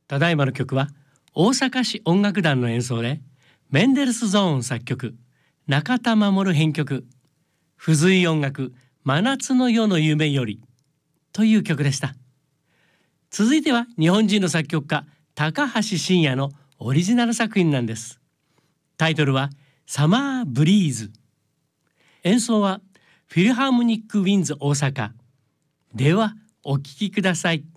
ただいまの曲は大阪市音楽団の演奏でメンデルスゾーン作曲、中田守編曲、付随音楽真夏の夜の夢よりという曲でした。続いては日本人の作曲家高橋真也のオリジナル作品なんです。タイトルはサマーブリーズ。演奏はフィルハーモニックウィンズ大阪。ではお聴きください。